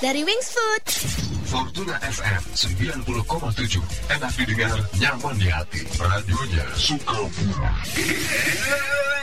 dari Wings Food. Fortuna FM 90,7. Enak didengar, nyaman di hati. Radionya suka bumi.